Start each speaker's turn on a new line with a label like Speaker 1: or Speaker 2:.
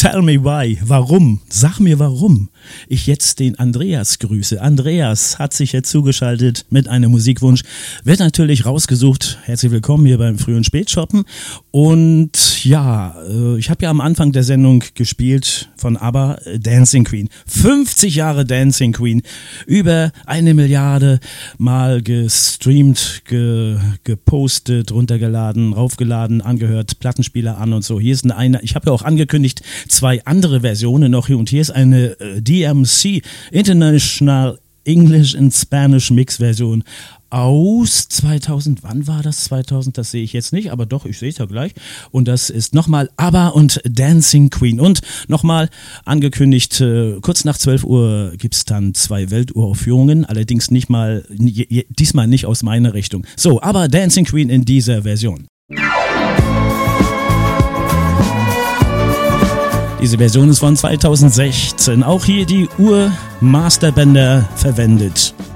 Speaker 1: Tell me why. Warum? Sag mir warum. Ich jetzt den Andreas grüße. Andreas hat sich jetzt zugeschaltet mit einem Musikwunsch. Wird natürlich rausgesucht. Herzlich willkommen hier beim Früh- und Spätshoppen. Und ja, ich habe ja am Anfang der Sendung gespielt von ABBA, Dancing Queen. 50 Jahre Dancing Queen. Über 1 Milliarde Mal gestreamt, gepostet, runtergeladen, raufgeladen, angehört, Plattenspieler an und so. Hier ist eine, ich habe ja auch angekündigt, 2 andere Versionen noch hier. Und hier ist eine DMC, International English and Spanish Mix Version aus 2000, wann war das? 2000, das sehe ich jetzt nicht, aber doch, ich sehe es ja gleich. Und das ist nochmal ABBA und Dancing Queen. Und nochmal angekündigt, kurz nach 12 Uhr gibt's dann 2 Welturaufführungen, allerdings nicht mal, diesmal nicht aus meiner Richtung. So, ABBA, Dancing Queen in dieser Version. Diese Version ist von 2016, auch hier die Ur-Masterbänder verwendet.